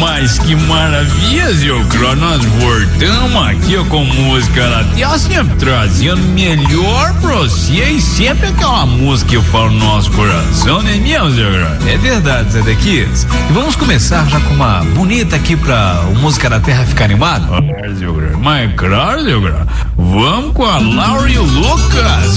Mas que maravilha, seu Cro, nós voltamos aqui ó, com música da Terra, sempre trazendo melhor pra você e sempre aquela música que eu falo no nosso coração, né mesmo, seu Cro? É verdade, Zé Dequias. E vamos começar já com uma bonita aqui pra o Música da Terra ficar animado? Mas claro, seu Cro, vamos com a Laura e o Lucas.